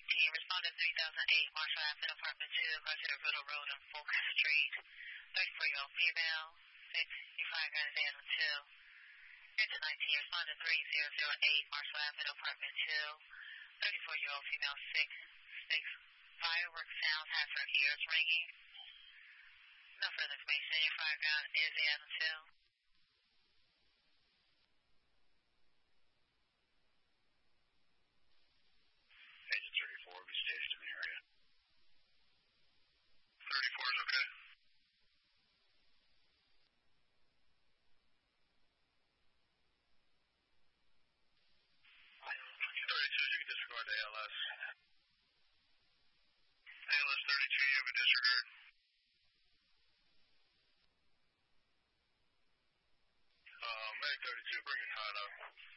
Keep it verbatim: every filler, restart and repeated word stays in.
nineteen, responded three thousand eight, Marshall Avenue, apartment two, Garcia Riddle Road and Folk Street. thirty-four-year-old female, fifty-five guys in two. Engine nineteen, responded three thousand eight, Marshall Avenue, apartment two. thirty-four-year-old female, six, six. Fireworks sounds has her ears ringing. No further information. Your fire gun is in two. Agent thirty-four will be staged in the area. thirty-four is okay. thirty-two, you can disregard the A L S. A L S thirty-two, you have a disregard. Uh, Mag thirty-two, bring your card up.